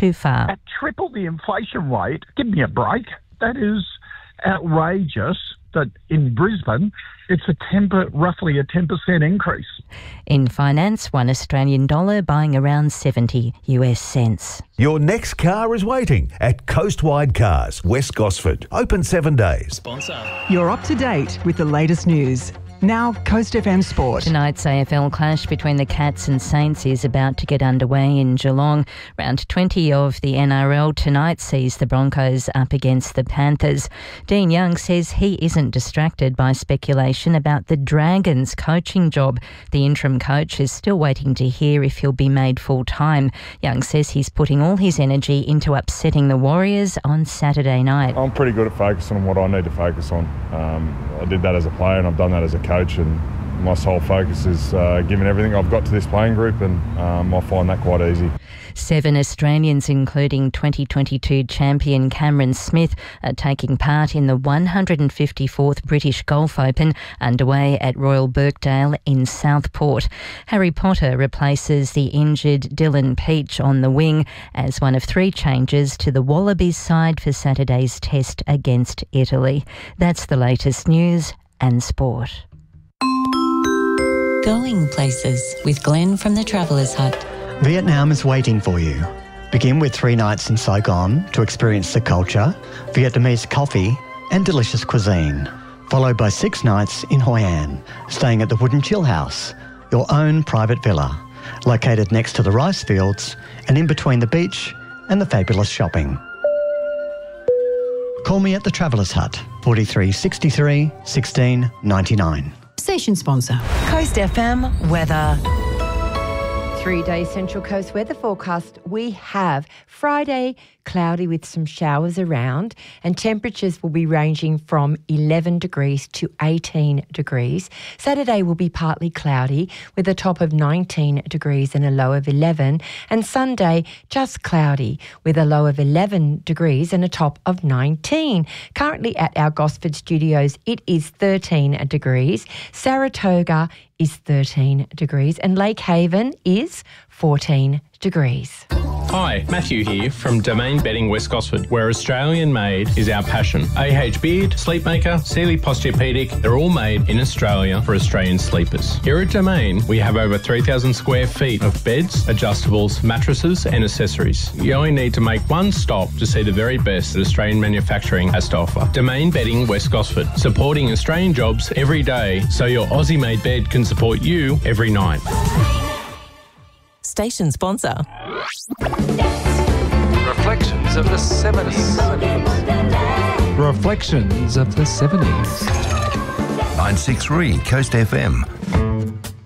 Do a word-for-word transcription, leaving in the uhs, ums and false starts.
too far. At triple the inflation rate, give me a break. That is outrageous that in Brisbane it's a ten, roughly a ten percent increase. In finance, one Australian dollar buying around seventy U S cents. Your next car is waiting at Coastwide Cars, West Gosford. Open seven days. Sponsor. You're up to date with the latest news. Now, Coast F M Sport. Tonight's A F L clash between the Cats and Saints is about to get underway in Geelong. Round twenty of the N R L tonight sees the Broncos up against the Panthers. Dean Young says he isn't distracted by speculation about the Dragons' coaching job. The interim coach is still waiting to hear if he'll be made full-time. Young says he's putting all his energy into upsetting the Warriors on Saturday night. I'm pretty good at focusing on what I need to focus on. Um, I did that as a player and I've done that as a coach, and my sole focus is uh, giving everything I've got to this playing group, and um, I find that quite easy. Seven Australians, including twenty twenty-two champion Cameron Smith, are taking part in the one hundred fifty-fourth British Golf Open underway at Royal Birkdale in Southport. Harry Potter replaces the injured Dylan Peach on the wing as one of three changes to the Wallabies side for Saturday's test against Italy. That's the latest news and sport. Going places with Glenn from the Travellers Hut. Vietnam is waiting for you. Begin with three nights in Saigon to experience the culture, Vietnamese coffee and delicious cuisine, followed by six nights in Hoi An, staying at the Wooden Chill House, your own private villa, located next to the rice fields and in between the beach and the fabulous shopping. Call me at the Travellers Hut, forty-three sixty-three sixteen ninety-nine. Station sponsor. Coast F M weather. Three-day Central Coast weather forecast. We have Friday cloudy with some showers around, and temperatures will be ranging from eleven degrees to eighteen degrees. Saturday will be partly cloudy with a top of nineteen degrees and a low of eleven, and Sunday just cloudy with a low of eleven degrees and a top of nineteen. Currently at our Gosford studios, it is thirteen degrees. Saratoga is thirteen degrees and Lake Haven is fourteen degrees. Hi, Matthew here from Domain Bedding West Gosford, where Australian made is our passion. A H Beard, Sleepmaker, Sealy Posturepedic, they're all made in Australia for Australian sleepers. Here at Domain, we have over three thousand square feet of beds, adjustables, mattresses and accessories. You only need to make one stop to see the very best that Australian manufacturing has to offer. Domain Bedding West Gosford, supporting Australian jobs every day so your Aussie-made bed can support you every night. Station sponsor. Reflections of the seventies. Reflections of the seventies. nine six three Coast F M.